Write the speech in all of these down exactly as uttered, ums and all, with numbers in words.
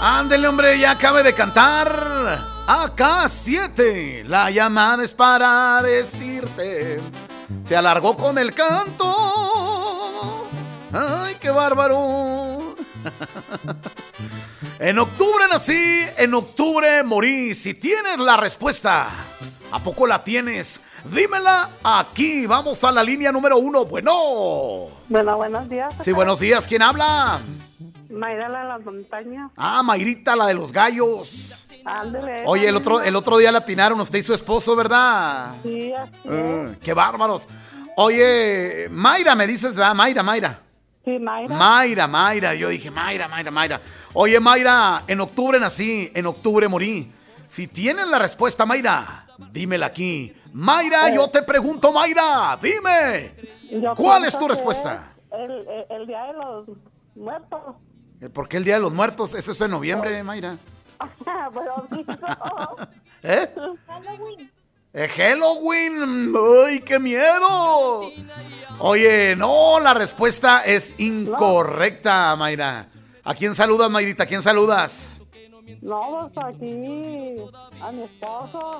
Ándele, hombre, ya acabe de cantar. A K siete, la llamada es para decirte. Se alargó con el canto. Ay, qué bárbaro. En octubre nací, en octubre morí. Si tienes la respuesta, ¿a poco la tienes? Dímela aquí. Vamos a la línea número uno. Bueno. Bueno, buenos días. Sí, buenos días. ¿Quién habla? Mayra, la de las montañas. Ah, Mayrita, la de los gallos. Ándele. Oye, el otro, el otro día la atinaron usted y su esposo, ¿verdad? Sí, así es. Uh, ¡Qué bárbaros! Oye, Mayra, me dices, ¿verdad? Mayra, Mayra. Sí, Mayra. Mayra, Mayra. Yo dije, Mayra, Mayra, Mayra. Oye, Mayra, en octubre nací, en octubre morí. Si tienes la respuesta, Mayra, dímela aquí. Mayra, Eh. yo te pregunto, Mayra, dime. Yo ¿Cuál es pienso tu que respuesta? El, el, el Día de los Muertos. ¿Por qué el Día de los Muertos? Eso es en noviembre, Mayra. Pero sí, no. ¿Eh? Halloween. ¡Eh, Halloween! ¡Ay, qué miedo! Oye, no, la respuesta es incorrecta, Mayra. ¿A quién saludas, Mayrita? ¿A quién saludas? No, pues aquí a mi esposo.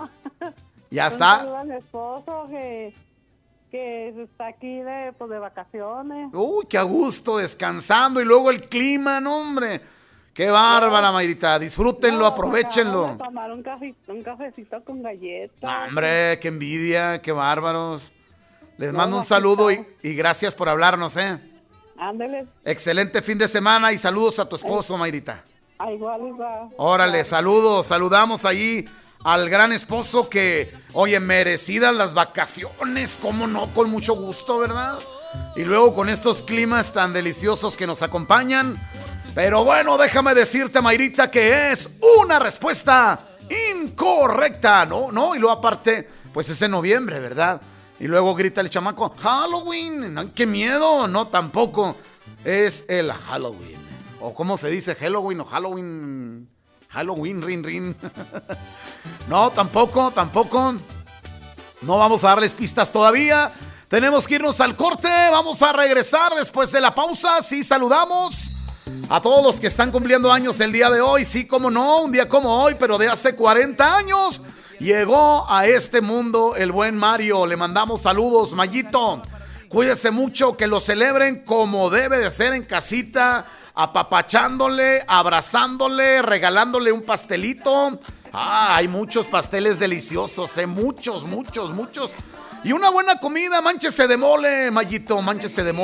Ya Un está. saludo a mi esposo que, que está aquí de, pues, de vacaciones. Uy, qué a gusto, descansando. Y luego el clima, no, hombre. Qué bárbara, Mayrita. Disfrútenlo, No, aprovechenlo. acabamos de tomar un, cafe, un cafecito con galletas. No, hombre, qué envidia, qué bárbaros. Les No, mando un aquí saludo y, estamos. y gracias por hablarnos, ¿eh? Ándele. Excelente fin de semana y saludos a tu esposo, Mayrita. Ah, igual, igual. Órale, saludos, saludamos allí al gran esposo que, oye, merecidas las vacaciones, cómo no, con mucho gusto, ¿verdad? Y luego con estos climas tan deliciosos que nos acompañan. Pero bueno, déjame decirte, Mayrita, que es una respuesta incorrecta, ¿no? No, y luego aparte, pues es en noviembre, ¿verdad? Y luego grita el chamaco, Halloween, ¡ay, qué miedo! No, tampoco es el Halloween. O cómo se dice, Halloween o Halloween, Halloween, rin, rin. No, tampoco, tampoco. No vamos a darles pistas todavía. Tenemos que irnos al corte, vamos a regresar después de la pausa. Sí, saludamos a todos los que están cumpliendo años el día de hoy. Sí, cómo no, un día como hoy, pero de hace cuarenta años llegó a este mundo el buen Mario. Le mandamos saludos, Mayito. Cuídese mucho, que lo celebren como debe de ser en casita, apapachándole, abrazándole, regalándole un pastelito. Ah, hay muchos pasteles deliciosos, eh, muchos, muchos, muchos. Y una buena comida, mánchese de mole, Mayito, mánchese de mole.